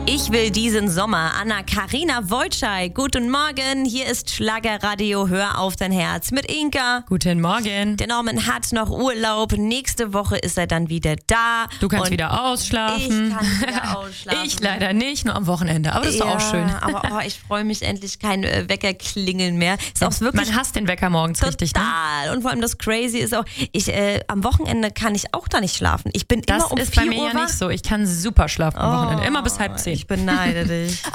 Ich will diesen Sommer. Anna-Karina Wojcik. Guten Morgen, hier ist Schlagerradio Hör auf dein Herz mit Inka. Guten Morgen. Der Norman hat noch Urlaub. Nächste Woche ist er dann wieder da. Du kannst wieder ausschlafen. Ich kann wieder ausschlafen. Ich leider nicht, nur am Wochenende. Aber das ist doch auch schön. Aber ich freue mich endlich, kein Wecker klingeln mehr. Ist auch wirklich Man hasst den Wecker morgens richtig, ne? total. Und vor allem das Crazy ist auch, am Wochenende kann ich auch da nicht schlafen. Ich bin immer um 4 Uhr wach. Das ist bei mir ja nicht so. Ich kann super schlafen am Wochenende. Immer bis 9:30. Ich beneide dich.